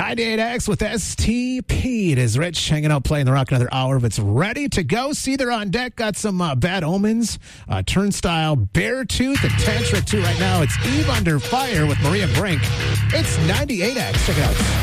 98X with STP. It is Rich hanging out playing the rock another hour, but it's ready to go. See, they're on deck. Got some Bad Omens, Turnstile, Beartooth, and Tantric 2 right now. It's Eve Under Fire with Maria Brink. It's 98X. Check it out.